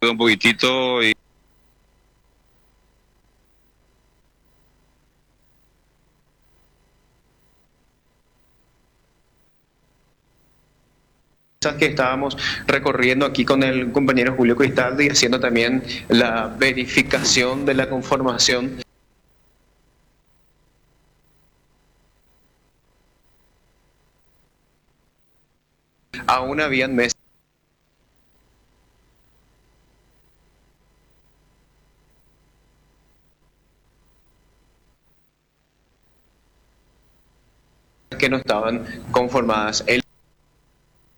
un poquitito y que estábamos recorriendo aquí con el compañero Julio Cristaldo y haciendo también la verificación de la conformación. Aún habían mesas que no estaban conformadas.